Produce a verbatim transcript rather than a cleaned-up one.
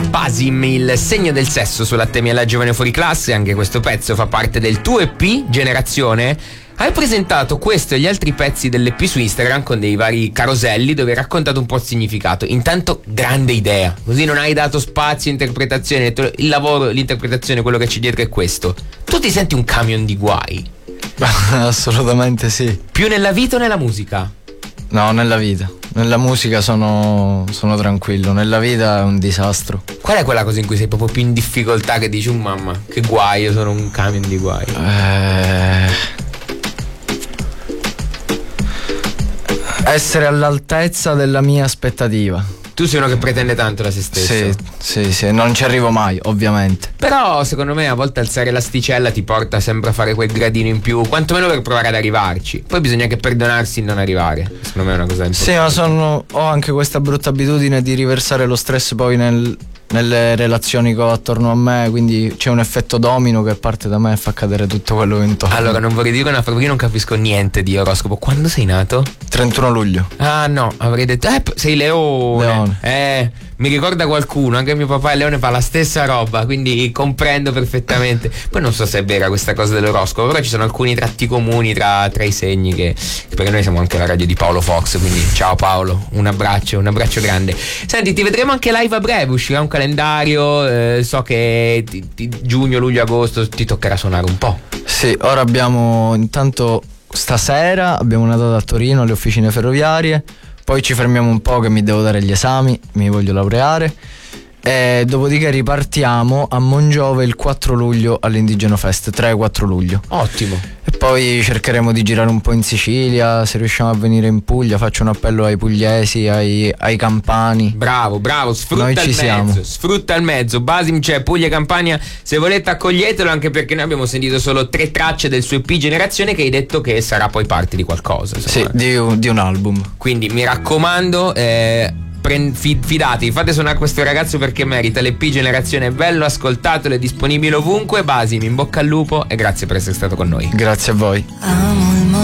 Basim, il segno del sesso sulla Temi alla giovane fuori classe. Anche questo pezzo fa parte del tuo E P Generazione. Hai presentato questo e gli altri pezzi dell'E P su Instagram con dei vari caroselli dove hai raccontato un po' il significato. Intanto grande idea, così non hai dato spazio a interpretazione. Il lavoro, l'interpretazione, quello che c'è dietro è questo. Tu ti senti un camion di guai? Assolutamente sì. Più nella vita o nella musica? No, nella vita. Nella musica sono, sono tranquillo, nella vita è un disastro. Qual è quella cosa in cui sei proprio più in difficoltà, che dici, oh mamma, che guai, io sono un camion di guai? Eh... Essere all'altezza della mia aspettativa. Tu sei uno che pretende tanto da se stesso. Sì, sì, sì, non ci arrivo mai, ovviamente. Però secondo me a volte alzare l'asticella ti porta sempre a fare quel gradino in più, quantomeno per provare ad arrivarci. Poi bisogna anche perdonarsi il non arrivare. Secondo me è una cosa importante. Sì, ma sono, ho anche questa brutta abitudine di riversare lo stress poi nel, nelle relazioni che ho attorno a me, quindi c'è un effetto domino che parte da me e fa cadere tutto quello che intorno. Allora, non vorrei dire una frase, io non capisco niente di oroscopo. Quando sei nato? trentuno luglio. Ah no, avrei detto, eh, sei leone. Leone. Eh, mi ricorda qualcuno, anche mio papà è leone, fa la stessa roba, quindi comprendo perfettamente. Poi non so se è vera questa cosa dell'oroscopo, però ci sono alcuni tratti comuni tra, tra i segni che, perché noi siamo anche la radio di Paolo Fox, quindi ciao Paolo, un abbraccio, un abbraccio grande. Senti, ti vedremo anche live a breve, uscirà un calendario, eh, so che ti, ti, giugno, luglio, agosto ti toccherà suonare un po'. Sì, ora abbiamo intanto stasera abbiamo una data a Torino alle officine ferroviarie, poi ci fermiamo un po' che mi devo dare gli esami, mi voglio laureare e dopodiché ripartiamo a Mongiove il quattro luglio all'Indigeno Fest, tre e quattro luglio. Ottimo. E poi cercheremo di girare un po' in Sicilia, se riusciamo a venire in Puglia. Faccio un appello ai pugliesi, ai, ai campani. Bravo, bravo, sfrutta Noi il ci mezzo, siamo. sfrutta il mezzo. Basim c'è, Puglia e Campania, se volete accoglietelo, anche perché noi abbiamo sentito solo tre tracce del suo E P Generazione che hai detto che sarà poi parte di qualcosa. Sì, di, di un album. Quindi mi raccomando, eh, Prend, fidatevi, fate suonare questo ragazzo perché merita. L'E P Generazione è bello, ascoltatelo, è disponibile ovunque. Basim, in bocca al lupo e grazie per essere stato con noi. Grazie a voi.